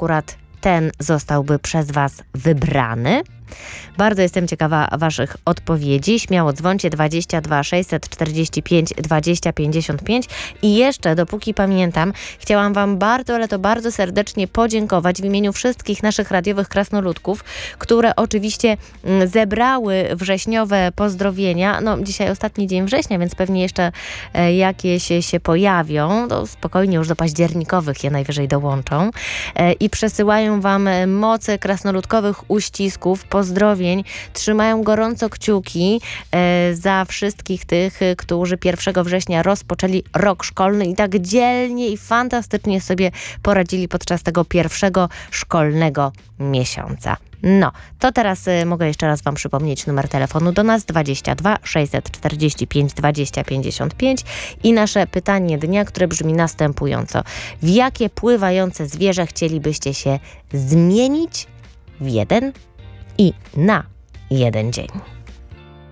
akurat ten zostałby przez Was wybrany? Bardzo jestem ciekawa Waszych odpowiedzi. Śmiało dzwońcie 22 645 20 55 i jeszcze, dopóki pamiętam, chciałam Wam bardzo, ale to bardzo serdecznie podziękować w imieniu wszystkich naszych radiowych krasnoludków, które oczywiście zebrały wrześniowe pozdrowienia. No, dzisiaj ostatni dzień września, więc pewnie jeszcze jakieś się pojawią. To spokojnie już do październikowych je najwyżej dołączą. I przesyłają Wam mocy krasnoludkowych uścisków, pozdrowień. Trzymają gorąco kciuki za wszystkich tych, którzy 1 września rozpoczęli rok szkolny i tak dzielnie i fantastycznie sobie poradzili podczas tego pierwszego szkolnego miesiąca. No, to teraz mogę jeszcze raz Wam przypomnieć numer telefonu do nas 22 645 20 55 i nasze pytanie dnia, które brzmi następująco. W jakie pływające zwierzę chcielibyście się zmienić w jeden i na jeden dzień?